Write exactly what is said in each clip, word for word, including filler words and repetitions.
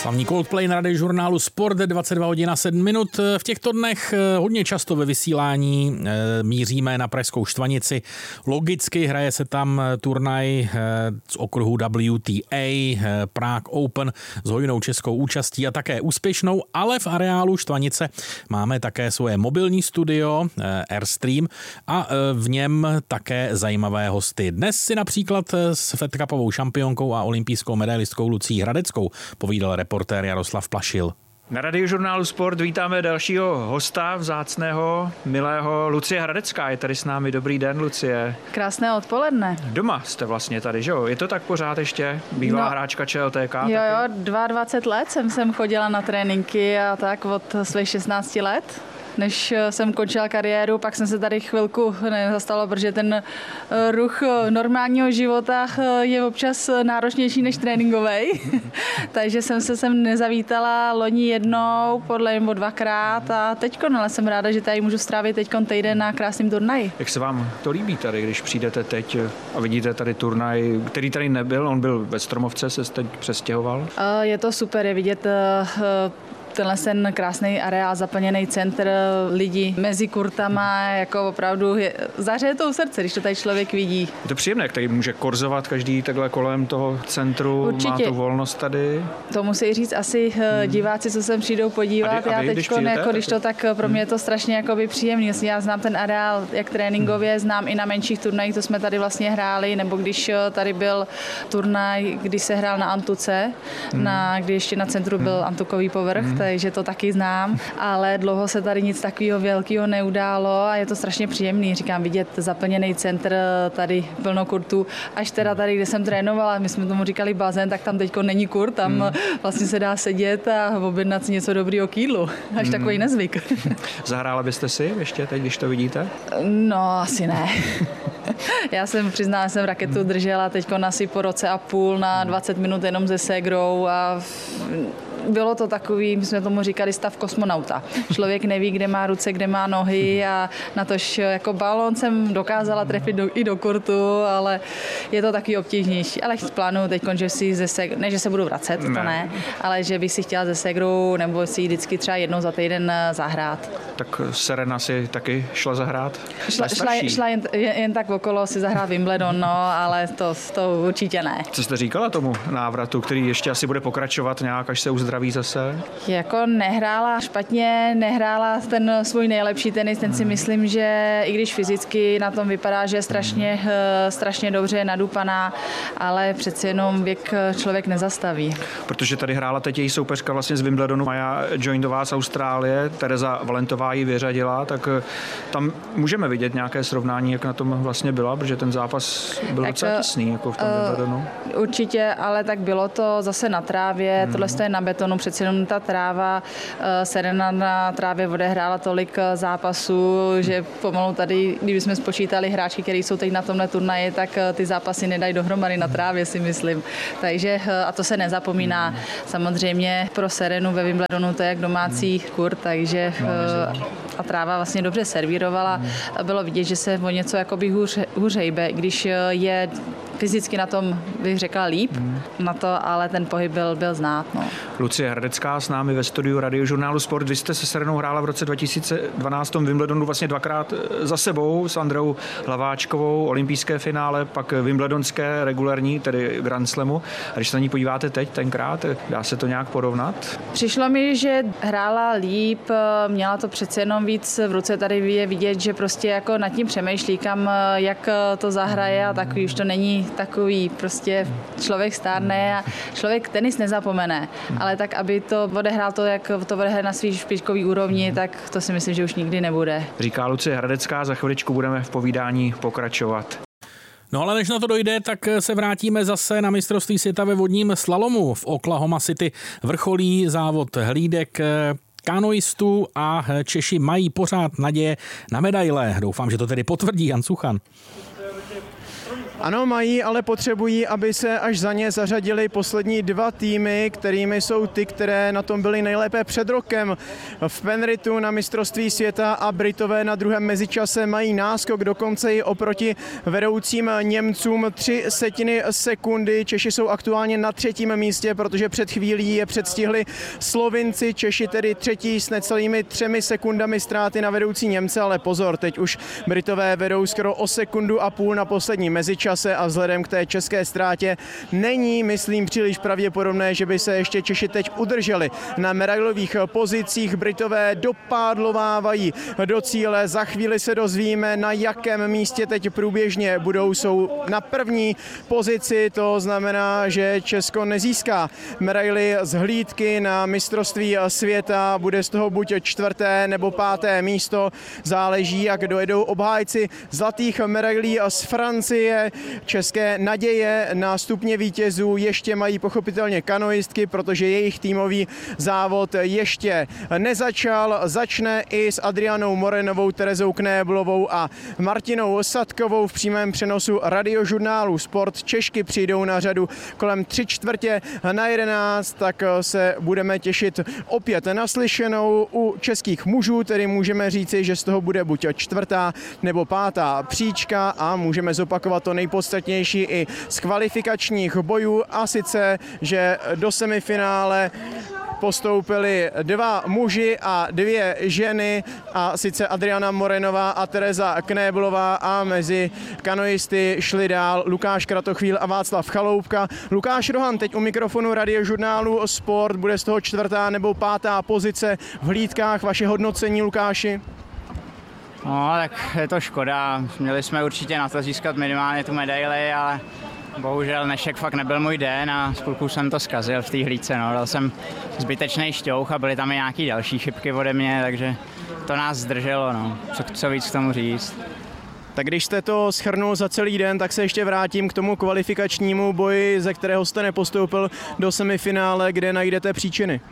Slavný Coldplay na radiožurnálu Sport, dvacet dva hodin a sedm minut. V těchto dnech hodně často ve vysílání míříme na pražskou Štvanici. Logicky hraje se tam turnaj z okruhu W T A, Prague Open s hojnou českou účastí a také úspěšnou, ale v areálu Štvanice máme také svoje mobilní studio Airstream a v něm také zajímavé hosty. Dnes si například s Fed Cupovou šampionkou a olympijskou medailistkou Lucií Hradeckou povídal reportér Jaroslav Plašil. Na radiožurnálu Sport vítáme dalšího hosta, vzácného, milého Lucie Hradecká. Je tady s námi. Dobrý den, Lucie. Krásné odpoledne. Doma jste vlastně tady, že jo? Je to tak pořád ještě? Bývalá no, hráčka Č L T K? Jo, jo, dvacet dva let jsem sem chodila na tréninky a tak od svých šestnácti let. Než jsem končila kariéru, pak jsem se tady chvilku nezastala, protože ten ruch normálního života je občas náročnější než tréninkovej. Takže jsem se sem nezavítala loni jednou, podle nebo dvakrát a teďko, ale jsem ráda, že tady můžu strávit teďkon týden na krásným turnaji. Jak se vám to líbí tady, když přijdete teď a vidíte tady turnaj, který tady nebyl, on byl ve Stromovce, se teď přestěhoval? Je to super, je vidět tenhle ten krásný areál, zaplněný centr, lidi mezi kurtama, jako opravdu je, zahřeje to u srdce, když to tady člověk vidí. Je to příjemné, jak tady může korzovat každý takhle kolem toho centru, určitě. Má tu volnost tady. To musí říct asi hmm. diváci, co sem přijdou podívat. A, vy, a vy, já když teďko, přijete, jako, když to tak pro mě je to strašně jakoby příjemný. Já znám ten areál jak tréninkově, znám i na menších turnajích, to jsme tady vlastně hráli, nebo když tady byl turnaj, kdy se hrál na Antuce, hmm. na, kdy ještě na centru byl hmm. antukový povrch, hmm. takže to taky znám, ale dlouho se tady nic takového velkého neudálo a je to strašně příjemný. Říkám, vidět zaplněný centr, tady plno kurtů, až teda tady, kde jsem trénovala, my jsme tomu říkali bazén, tak tam teďko není kurt, tam hmm. vlastně se dá sedět a objednat si něco dobrýho k jídlu. Až hmm. takový nezvyk. Zahrála byste si ještě teď, když to vidíte? No, asi ne. Já jsem přiznala, jsem raketu držela teďko asi po roce a půl na dvacet minut jenom se ségrou a bylo to takový, my jsme tomu říkali stav kosmonauta. Člověk neví, kde má ruce, kde má nohy a natož jako balón jsem dokázala trefit do, i do kurtu, ale je to taky obtížnější. Ale plánuju teď, že si ze ségrou, ne, že se budu vracet, ne. to ne, ale že bych si chtěla ze ségrou nebo si vždycky třeba jednou za týden zahrát. Tak Serena si taky šla zahrát? Šla, šla, šla jen, jen tak okolo si zahrát Wimbledon, no, ale to, to určitě ne. Co jste říkala tomu návratu, který ještě asi bude pokračovat nějak, až se uzdraví zase? Jako nehrála špatně, nehrála ten svůj nejlepší tenis, ten si myslím, že i když fyzicky na tom vypadá, že je strašně, strašně dobře nadupaná, ale přeci jenom věk člověk nezastaví. Protože tady hrála teď její soupeřka vlastně z Wimbledonu, Maja Joindová z Austrálie, Tereza Valentová ji vyřadila, tak tam můžeme vidět nějaké srovnání, jak na tom vlastně byla, protože ten zápas byl tak, docela těsný, jako v tom uh, Wimbledonu. Určitě, ale tak bylo to zase na trávě, hmm. tohle je na betonu, přeci jenom ta tráva, Serena na trávě odehrála tolik zápasů, že pomalu tady, kdybychom spočítali hráčky, které jsou teď na tomhle turnaji, tak ty zápasy nedají dohromady na trávě, si myslím. Takže, a to se nezapomíná. Samozřejmě pro Serenu ve Wimbledonu to je jak domácí kurt, takže a tráva vlastně dobře servírovala. Bylo vidět, že se o něco jakoby hůř, hůř hejbe, když je fyzicky na tom, bych řekla, líp, hmm. na to, ale ten pohyb byl, byl znát. No. Lucie Hradecká s námi ve studiu radiožurnálu Sport. Vy jste se Serenou hrála v roce dva tisíce dvanáct v Wimbledonu vlastně dvakrát za sebou s Andreou Hlaváčkovou, olympijské finále, pak wimbledonské regulární, tedy Grand Slamu. A když se na ní podíváte teď, tenkrát, dá se to nějak porovnat? Přišlo mi, že hrála líp, měla to přece jenom víc v ruce, tady je vidět, že prostě jako nad tím přemýšlí, kam, jak to zahraje a takový, už to není takový, prostě člověk stárne a člověk tenis nezapomene, ale tak, aby to odehrál to, jak to odehraje na svý špičkový úrovni, tak to si myslím, že už nikdy nebude. Říká Lucie Hradecká, za chviličku budeme v povídání pokračovat. No ale než na to dojde, tak se vrátíme zase na mistrovství světa ve vodním slalomu. V Oklahoma City vrcholí závod hlídek kanoistů a Češi mají pořád naděje na medaile. Doufám, že to tedy potvrdí Jan Suchan. Ano, mají, ale potřebují, aby se až za ně zařadili poslední dva týmy, kterými jsou ty, které na tom byly nejlépe před rokem. V Penritu na mistrovství světa a Britové na druhém mezičase mají náskok, dokonce i oproti vedoucím Němcům tři setiny sekundy. Češi jsou aktuálně na třetím místě, protože před chvílí je předstihli Slovinci. Češi tedy třetí s necelými třemi sekundami ztráty na vedoucí Němce, ale pozor, teď už Britové vedou skoro o sekundu a půl na poslední mezičase a vzhledem k té české ztrátě není, myslím, příliš pravděpodobné, že by se ještě Češi teď udrželi na medailových pozicích. Britové dopádlovávají do cíle, za chvíli se dozvíme, na jakém místě teď průběžně budou. Jsou na první pozici, to znamená, že Česko nezíská medaili z hlídky na mistrovství světa, bude z toho buď čtvrté nebo páté místo, záleží, jak dojedou obhájci zlatých medailí z Francie. České naděje na stupně vítězů ještě mají pochopitelně kanoistky, protože jejich týmový závod ještě nezačal. Začne i s Adrianou Morenovou, Terezou Knéblovou a Martinou Sadkovou v přímém přenosu radiožurnálu Sport. Češky přijdou na řadu kolem tři čtvrtě na jedenáct, tak se budeme těšit opět naslyšenou u českých mužů, tedy můžeme říci, že z toho bude buď čtvrtá nebo pátá příčka a můžeme zopakovat to nejpodstatnější i z kvalifikačních bojů, a sice, že do semifinále postoupili dva muži a dvě ženy, a sice Adriana Morenová a Tereza Knéblová, a mezi kanoisty šli dál Lukáš Kratochvíl a Václav Chaloupka. Lukáš Rohan teď u mikrofonu radiožurnálu Sport, bude z toho čtvrtá nebo pátá pozice v hlídkách. Vaše hodnocení, Lukáši? No, tak je to škoda. Měli jsme určitě na to získat minimálně tu medaili, ale bohužel dnešek fakt nebyl můj den a z půlku jsem to zkazil v té hlídce. No. Dal jsem zbytečný šťouch a byly tam i nějaké další chybky ode mě, takže to nás zdrželo. No. Co, co víc k tomu říct. Tak když jste to shrnul za celý den, tak se ještě vrátím k tomu kvalifikačnímu boji, ze kterého jste nepostoupil do semifinále, kde najdete příčiny.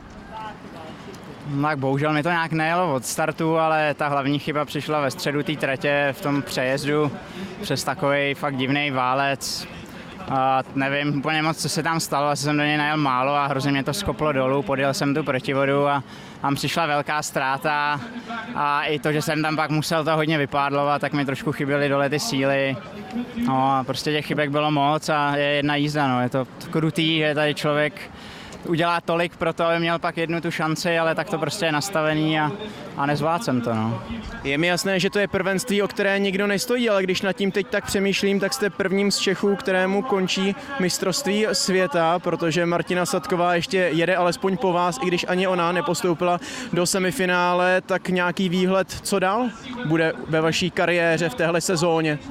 No, tak bohužel mi to nějak nejelo od startu, ale ta hlavní chyba přišla ve středu té tratě v tom přejezdu přes takový fakt divný válec. A nevím úplně moc, co se tam stalo, asi jsem do něj najel málo a hrozně mě to skoplo dolů, podjel jsem tu protivodu a tam přišla velká ztráta a i to, že jsem tam pak musel to hodně vypádlovat, tak mi trošku chyběly dole ty síly. No a prostě těch chybek bylo moc a je jedna jízda, no. Je to krutý, že tady člověk udělá tolik pro to, aby měl pak jednu tu šanci, ale tak to prostě je nastavený a, a nezvládl jsem to. No. Je mi jasné, že to je prvenství, o které nikdo nestojí, ale když nad tím teď tak přemýšlím, tak jste prvním z Čechů, kterému končí mistrovství světa, protože Martina Sadková ještě jede alespoň po vás, i když ani ona nepostoupila do semifinále, tak nějaký výhled, co dál bude ve vaší kariéře v téhle sezóně?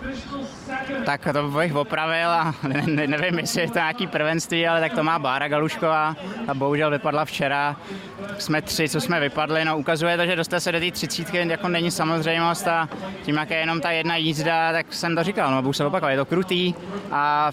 Tak to bych opravil a ne, ne, nevím, jestli je to nějaký prvenství, ale tak to má Bára Galušková a bohužel vypadla včera. Jsme tři, co jsme vypadli, no ukazuje to, že dostat se do té třicítky jako není samozřejmost a tím, jak je jenom ta jedna jízda, tak jsem to říkal, no budu se opakovat, je to krutý a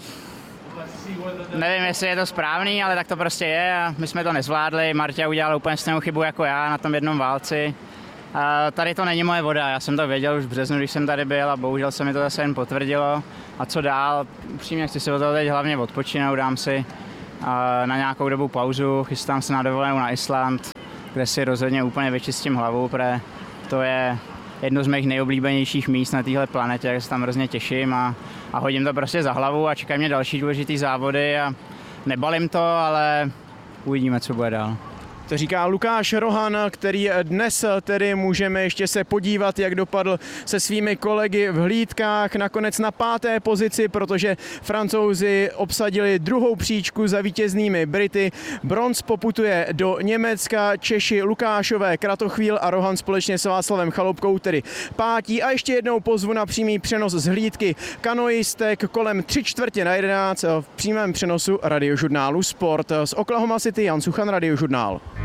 nevím, jestli je to správný, ale tak to prostě je a my jsme to nezvládli. Marta udělala úplně stejnou chybu jako já na tom jednom válci. A tady to není moje voda, já jsem to věděl už v březnu, když jsem tady byl a bohužel se mi to zase jen potvrdilo. A co dál? Upřímně chci si o toho teď hlavně odpočinout, dám si na nějakou dobu pauzu, chystám se na dovolenou na Island, kde si rozhodně úplně vyčistím hlavu, protože to je jedno z mých nejoblíbenějších míst na téhle planetě, jak se tam hrozně těším a, a hodím to prostě za hlavu a čekají mě další důležitý závody a nebalím to, ale uvidíme, co bude dál. To říká Lukáš Rohan, který dnes tedy můžeme ještě se podívat, jak dopadl se svými kolegy v hlídkách. Nakonec na páté pozici, protože Francouzi obsadili druhou příčku za vítěznými Brity. Bronz poputuje do Německa, Češi Lukášové, Kratochvíl a Rohan společně s Václavem Chaloupkou tedy pátí. A ještě jednou pozvu na přímý přenos z hlídky kanoistek kolem tři čtvrtě na jedenáct v přímém přenosu radiožurnálu Sport. Z Oklahoma City Jan Suchan, Radiožurnál.